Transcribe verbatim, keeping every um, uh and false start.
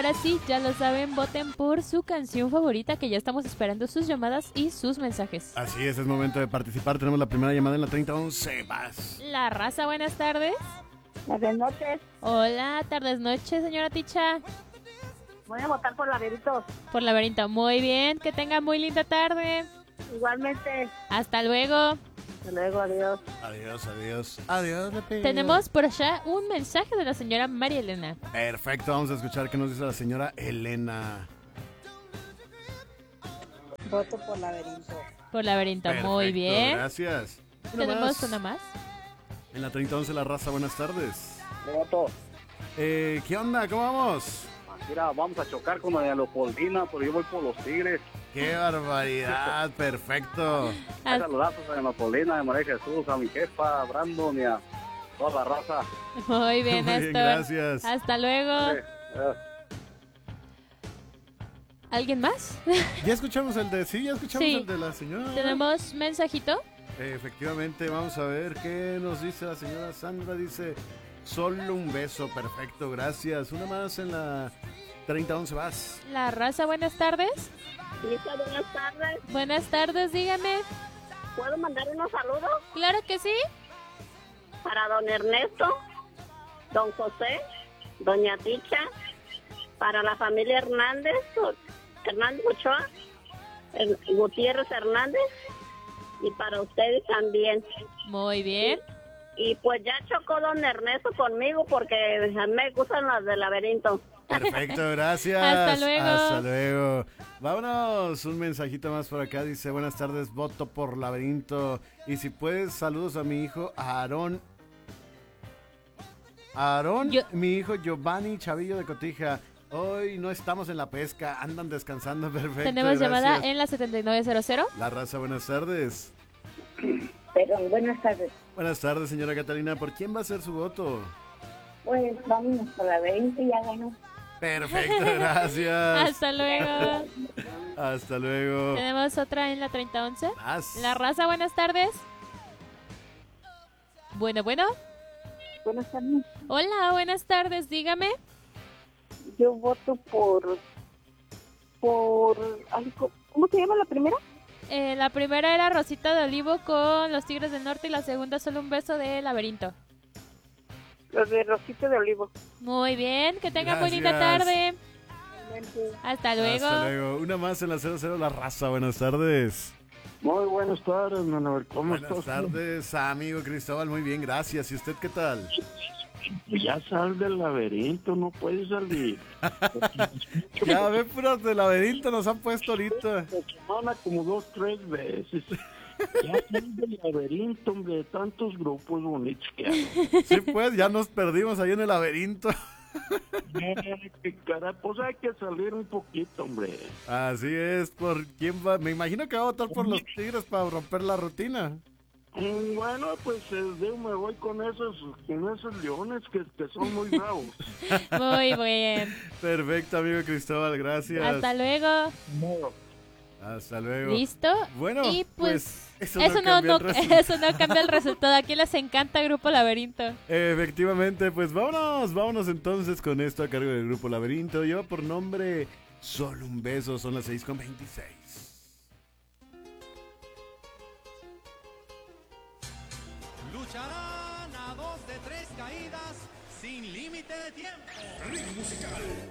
Ahora sí, ya lo saben, voten por su canción favorita, que ya estamos esperando sus llamadas y sus mensajes. Así es, es momento de participar. Tenemos la primera llamada en la treinta once. Vas. La raza, buenas tardes. Buenas noches. Hola, tardes, noches, señora Ticha. Voy a votar por Laberinto. Por Laberinto, muy bien, que tenga muy linda tarde. Igualmente. Hasta luego. Hasta luego, adiós. Adiós, adiós. Adiós, le pido. Tenemos por allá un mensaje de la señora María Elena. Perfecto, vamos a escuchar qué nos dice la señora Elena. Voto por Laberinto. Por Laberinto, Perfecto, muy bien. Gracias. Una Tenemos más. una más. En la treinta once, la raza, buenas tardes. Voto. Eh, ¿Qué onda? ¿Cómo vamos? Mira, vamos a chocar con la de Leopoldina, pero yo voy por los Tigres. ¡Qué barbaridad! Perfecto. Hay saludazos a Leopoldina, a María Jesús, a mi jefa, a Brandon y a toda la raza. Muy bien, Muy bien, Néstor. gracias. Hasta luego. Sí, eh. ¿Alguien más? Ya escuchamos el de... Sí, ya escuchamos Sí. el de la señora. ¿Tenemos mensajito? Eh, efectivamente, vamos a ver qué nos dice la señora Sandra. Dice, solo un beso. Perfecto, gracias. Una más en la treinta once, vas. La raza, buenas tardes. Lisa, buenas tardes. Buenas tardes, dígame. ¿Puedo mandar unos saludos Claro que sí. para don Ernesto, don José, doña Ticha, para la familia Hernández, Hernández Ochoa, el- Gutiérrez Hernández, y para ustedes también. Muy bien. Y pues ya chocó don Ernesto conmigo porque a mí me gustan las del Laberinto. Perfecto, gracias. Hasta luego. Hasta luego. Vámonos, un mensajito más por acá. Dice, buenas tardes, voto por Laberinto. Y si puedes, saludos a mi hijo Aarón. Aarón, Yo- mi hijo Giovanni Chavillo de Cotija. Hoy no estamos en la pesca, andan descansando. Perfecto, Tenemos gracias. llamada en la setenta y nueve cero cero. La raza, buenas tardes. Pero buenas tardes. Buenas tardes, señora Catalina. ¿Por quién va a ser su voto? Pues vámonos por Laberinto y ya ganó. Perfecto, gracias. Hasta luego. Hasta luego. Tenemos otra en la treinta once. Más. La raza, buenas tardes. Bueno, bueno. Buenas tardes. Hola, buenas tardes, dígame. Yo voto por... por algo. ¿Cómo se llama la primera? Eh, la primera era Rosita de Olivo con los Tigres del Norte y la segunda solo un beso de Laberinto. Los de Rosita de Olivo. Muy bien, que tengan muy linda Gracias. tarde. Hasta luego. Hasta luego. Una más en la cero cero, la raza. Buenas tardes. Muy buenas tardes, Manuel. ¿Cómo Buenas estás? tardes, amigo Cristóbal. Muy bien, gracias. ¿Y usted qué tal? Ya sal del laberinto, no puedes salir. Ya ve, puras de laberinto nos han puesto ahorita. La semana como dos, tres veces. Ya sal del laberinto, hombre, de tantos grupos bonitos que hay. Sí, pues, ya nos perdimos ahí en el laberinto. Eh, qué cara, pues hay que salir un poquito, hombre. Así es, ¿por quién va? Me imagino que va a votar por los Tigres para romper la rutina. Mm, Bueno, pues eh, yo me voy con esos, con esos leones que, que son muy bravos. Muy bien. Perfecto, amigo Cristóbal, gracias. Hasta luego. No. Hasta luego. ¿Listo? Bueno, y pues, pues, eso eso, no no, cambia no, el resultado. eso no cambia el resultado. Aquí les encanta Grupo Laberinto. Efectivamente, pues vámonos, vámonos entonces con esto a cargo del Grupo Laberinto. Lleva por nombre Solo un beso, son las seis con veintiséis. Lucharán a dos de tres caídas sin límite de tiempo. Ritmo musical.